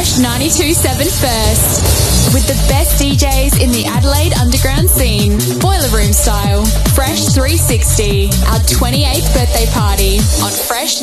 Fresh 92.7 first. With the best DJs in the Adelaide underground scene. Boiler Room style. Fresh 360. Our 28th birthday party on Fresh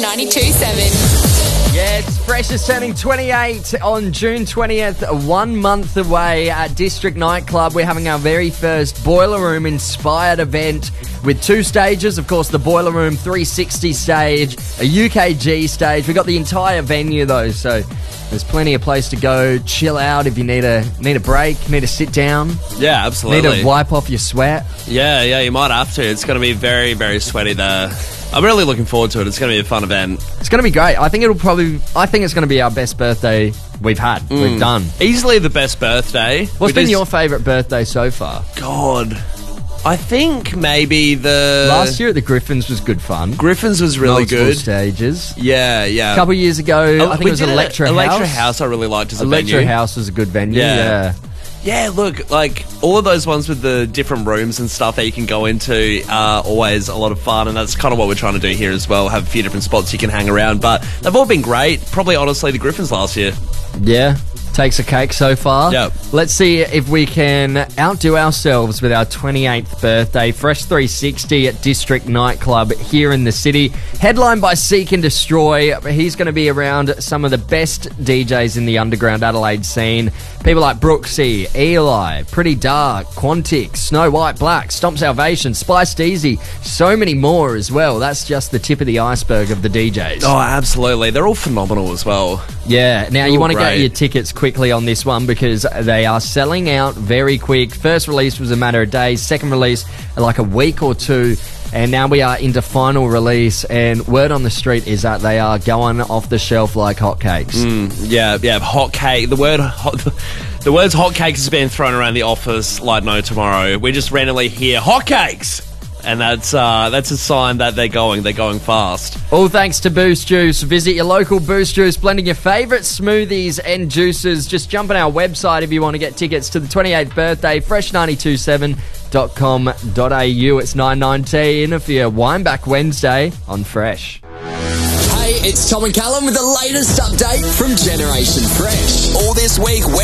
92.7. Yes, Fresh is turning 28 on June 20th, 1 month away at District Nightclub. We're having our very first Boiler Room inspired event with 2 stages. Of course, the Boiler Room 360 stage, a UKG stage. We've got the entire venue though, so there's plenty of place to go, chill out if you need a break, need to sit down. Yeah, absolutely. Need to wipe off your sweat. Yeah, you might have to. It's going to be very, very sweaty there. I'm really looking forward to it. It's going to be a fun event. It's going to be great. I think it's going to be our best birthday we've had. We've done. Easily the best birthday. What's been your favourite birthday so far? God, I think maybe last year at the Griffins was good fun. Griffins was really Multiple good. stages. Yeah. A couple of years ago, I think it was Electra House. Electra House I really liked as a venue. Electra House was a good venue, yeah. Yeah, look, like, all of those ones with the different rooms and stuff that you can go into are always a lot of fun, and that's kind of what we're trying to do here as well, have a few different spots you can hang around, but they've all been great. Probably, honestly, the Griffins last year. Yeah, takes a cake so far. Yep. Let's see if we can outdo ourselves with our 28th birthday. Fresh 360 at District Nightclub here in the city. Headlined by Seek and Destroy. He's going to be around some of the best DJs in the underground Adelaide scene. People like Brooksy, Eli, Pretty Dark, Quantic, Snow White Black, Stomp Salvation, Spiced Easy, so many more as well. That's just the tip of the iceberg of the DJs. Oh, absolutely. They're all phenomenal as well. Yeah. Now, you want to get your tickets quickly on this one because they are selling out very quick. First release was a matter of days. Second release, like a week or two. And now we are into final release, and word on the street is that they are going off the shelf like hotcakes. Yeah, hotcake. The words hotcakes has been thrown around the office like no tomorrow. We just randomly hear hotcakes, and that's a sign that they're going fast. All thanks to Boost Juice. Visit your local Boost Juice, blending your favourite smoothies and juices. Just jump on our website if you want to get tickets to the 28th birthday, fresh927.com.au. It's 9:19 for your Wineback Wednesday on Fresh. Hey, it's Tom and Callum with the latest update from Generation Fresh. All this week,